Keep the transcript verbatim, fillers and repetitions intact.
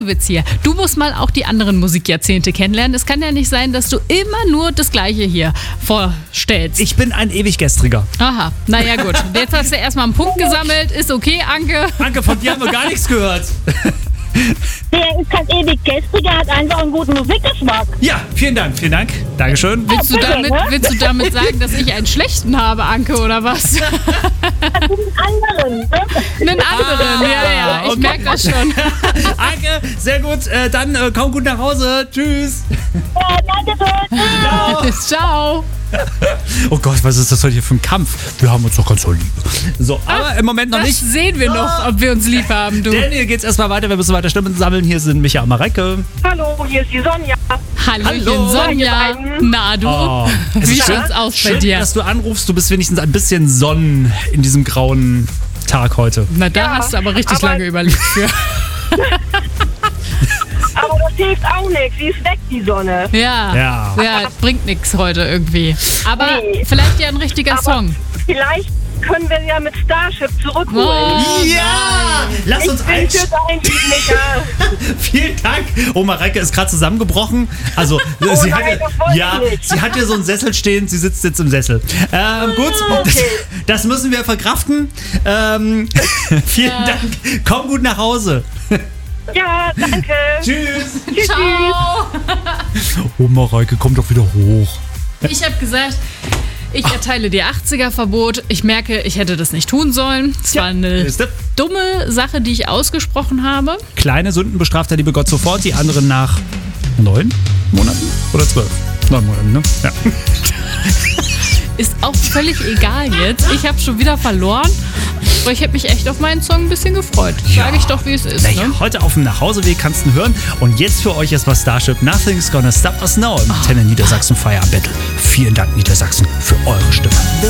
Witz hier. Du musst mal auch die anderen Musikjahrzehnte kennenlernen. Es kann ja nicht sein, dass du immer nur das Gleiche hier vorstellst. Ich bin ein Ewiggestriger. Aha, naja gut. Jetzt hast du erstmal einen Punkt gesammelt. Ist okay, Anke. Anke, von dir haben wir gar nichts gehört. Der ist kein Ewiggestriger, hat einfach einen guten Musikgeschmack. Ja, vielen Dank, vielen Dank. Dankeschön. Willst du damit, willst du damit sagen, dass ich einen schlechten habe, Anke, oder was? Einen anderen, ne? Einen anderen, ja, ja. Ich okay. merke das schon. Anke, sehr gut. Äh, dann äh, komm gut nach Hause. Tschüss. Ja, danke schön. Ciao. Oh Gott, was ist das heute hier für ein Kampf? Wir haben uns doch ganz so lieb. So, aber Ach, im Moment noch das nicht. sehen wir noch, ob wir uns lieb haben, du. Daniel, geht's erstmal weiter. Wir müssen weiter Stimmen sammeln. Hier sind Micha und Mareike. Hallo, hier ist die Sonja. Hallöchen, Hallo. Sonja. Na du, Oh, es wie ist schön, schaut's aus bei schön, dir? dass du anrufst. Du bist wenigstens ein bisschen Sonnen in diesem grauen Tag heute. Na, da Ja, hast du aber richtig aber- lange überlegt für. Aber das hilft auch nichts, sie ist weg, die Sonne. Ja, Ja. ja, bringt nichts heute irgendwie. Aber Nee. vielleicht ja ein richtiger Aber Song. vielleicht können wir sie ja mit Starship zurückholen. Oh, Ja! Lass uns Ich bin einsteigen. für dein Lied, Micha. Vielen Dank. Oh, Mareike ist gerade zusammengebrochen. Also, sie, nein, hat, das wollte ja, ich nicht. sie hat hier so einen Sessel stehen. Sie sitzt jetzt im Sessel. Ähm, gut, Okay. das, das müssen wir verkraften. Ähm, vielen Ja. Dank. Komm gut nach Hause. Ja, danke. Tschüss. Tschüss. Ciao. Oh, Mareike, komm doch wieder hoch. Ich habe gesagt, ich erteile dir achtziger-Verbot. Ich merke, ich hätte das nicht tun sollen. Es war eine Siehste? dumme Sache, die ich ausgesprochen habe. Kleine Sünden bestraft der liebe Gott sofort, die anderen nach neun Monaten oder zwölf? Neun Monaten, ne? Ja. Ist auch völlig egal jetzt. Ich habe schon wieder verloren. Aber ich hätte mich echt auf meinen Song ein bisschen gefreut. Sage ich doch, wie es ist. Naja, Ne? heute auf dem Nachhauseweg kannst du ihn hören. Und jetzt für euch erstmal Starship Nothing's Gonna Stop Us Now im Antenne Niedersachsen Fire Battle. Vielen Dank, Niedersachsen, für eure Stimme.